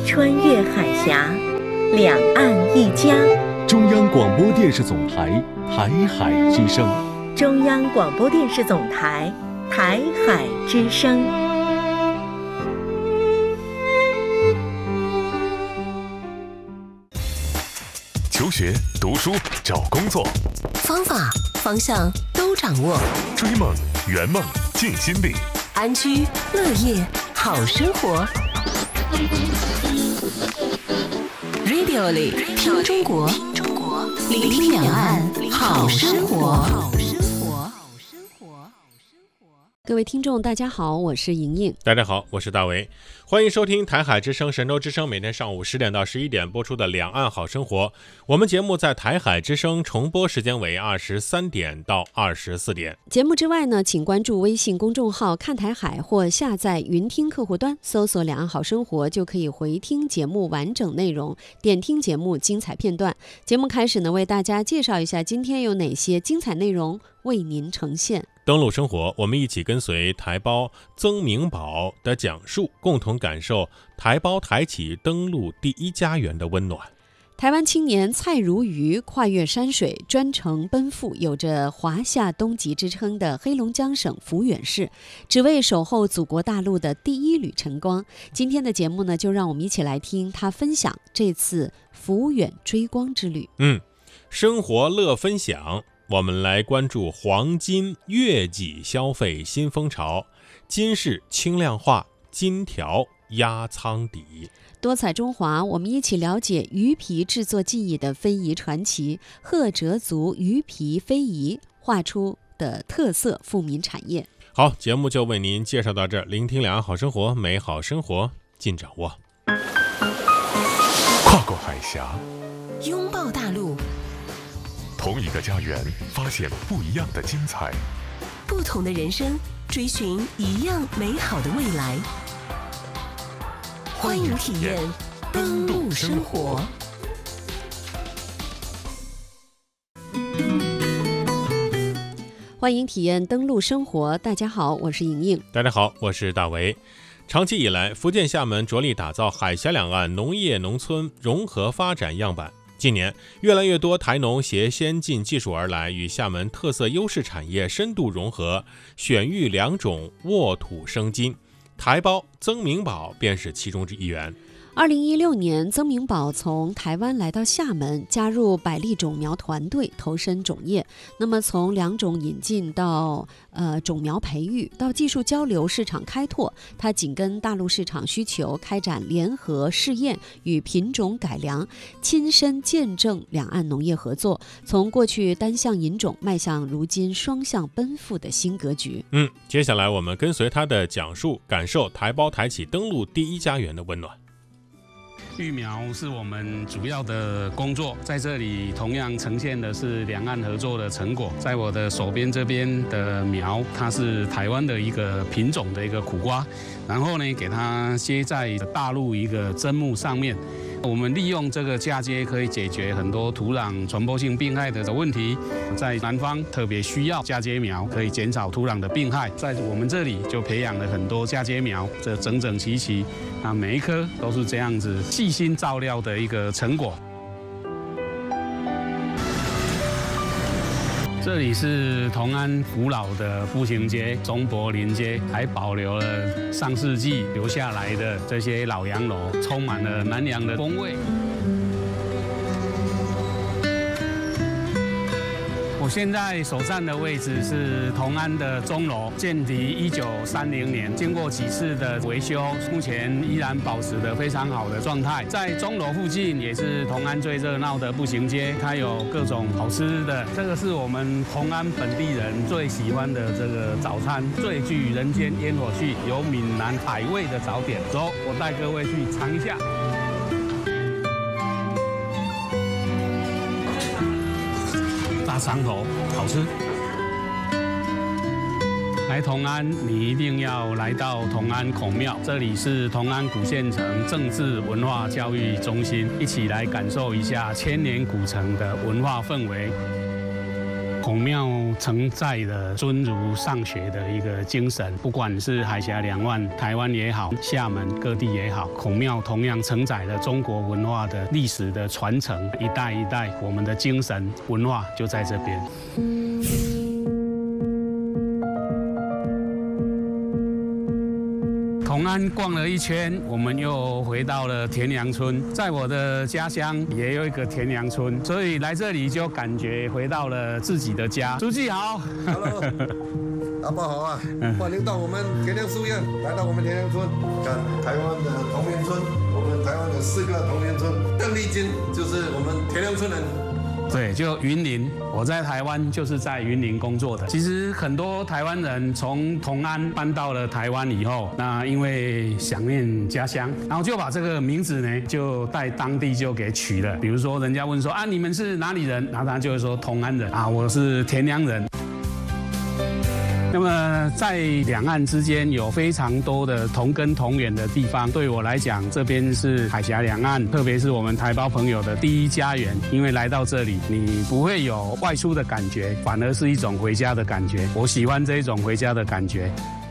穿越海峡，两岸一家。 中央广播电视总台台海之声。 中央广播电视总台台海之声。 求学、读书、找工作， 方法、方向都掌握。 追梦、圆梦、尽心力。 安居乐业好生活。Radio 里听中国，聆听两岸好生活。 各位听众大家好，我是莹莹。 大家好，我是大为。欢迎收听台海之声、神州之声每天上午10点到11点播出的两岸好生活。我们节目在台海之声重播时间为23点到24点。 节目之外呢，请关注微信公众号看台海或下载云听客户端，搜索两岸好生活就可以回听节目完整内容，点听节目精彩片段。节目开始呢，为大家介绍一下今天有哪些精彩内容为您呈现。 登陆生活，我们一起跟随台胞曾明宝的讲述，共同感受台胞台企登陆第一家园的温暖。 台湾青年蔡如瑜跨越山水，专程奔赴有着华夏东极之称的黑龙江省抚远市，只为守候祖国大陆的第一缕晨光。今天的节目呢，就让我们一起来听他分享这次抚远追光之旅。 生活乐分享，我们来关注黄金月季消费新风潮，金饰轻量化，金条压舱底。 多彩中华，我们一起了解鱼皮制作技艺的非遗传奇，赫哲族鱼皮非遗画出的特色富民产业。 好，节目就为您介绍到这儿，聆听两岸好生活，美好生活尽掌握。 跨过海峡， 拥抱大陆， 同一个家园，发现不一样的精彩。 不同的人生，追寻一样美好的未来。欢迎体验登陆生活。 欢迎体验登陆生活。大家好，我是莹莹。 大家好，我是大为。长期以来，福建厦门着力打造海峡两岸农业农村融合发展样板。近年，越来越多台农携先进技术而来，与厦门特色优势产业深度融合，选育良种，沃土生金。台胞曾明宝便是其中之一员。 2016年，曾明宝从台湾来到厦门，加入百利种苗团队，投身种业。那么从良种引进到种苗培育，到技术交流、市场开拓，他紧跟大陆市场需求，开展联合试验与品种改良，亲身见证两岸农业合作，从过去单向引种迈向如今双向奔赴的新格局。 接下来我们跟随他的讲述，感受台胞台企登陆第一家园的温暖。 育苗是我们主要的工作，在这里同样呈现的是两岸合作的成果。在我的手边这边的苗，它是台湾的一个品种的一个苦瓜，然后呢，给它接在大陆一个砧木上面。我们利用这个嫁接可以解决很多土壤传播性病害的问题，在南方特别需要嫁接苗，可以减少土壤的病害。在我们这里就培养了很多嫁接苗，这整整齐齐，每一颗都是这样子细心照料的一个成果。这里是同安古老的步行街中柏林街，还保留了上世纪留下来的这些老洋楼，充满了南洋的风味。我现在所站的位置是同安的钟楼，建于1930年，经过几次的维修，目前依然保持得非常好的状态。在钟楼附近也是同安最热闹的步行街，它有各种好吃的。这个是我们同安本地人最喜欢的这个早餐，最具人间烟火气，有闽南海味的早点。走，我带各位去尝一下。大肠头好吃。来同安，你一定要来到同安孔庙，这里是同安古县城政治文化教育中心，一起来感受一下千年古城的文化氛围。 孔庙承载了尊儒尚学的一个精神，不管是海峡两岸、台湾也好，厦门各地也好，孔庙同样承载了中国文化的历史的传承，一代一代，我们的精神文化就在这边。同安逛了一圈，我们又回到了田阳村。在我的家乡也有一个田阳村，所以来这里就感觉回到了自己的家。书记好 ，Hello， 阿爸好啊！欢迎到我们田阳书院，来到我们田阳村，看台湾的童年村，我们台湾有4个童年村，邓丽君就是我们田阳村人。 对，就云林，我在台湾就是在云林工作的。其实很多台湾人从同安搬到了台湾以后，那因为想念家乡，然后就把这个名字呢，就在当地就给取了。比如说人家问说啊，你们是哪里人？然后他就会说同安人啊，我是田阳人。那么在两岸之间有非常多的同根同源的地方，对我来讲，这边是海峡两岸，特别是我们台胞朋友的第一家园。因为来到这里，你不会有外出的感觉，反而是一种回家的感觉。我喜欢这一种回家的感觉。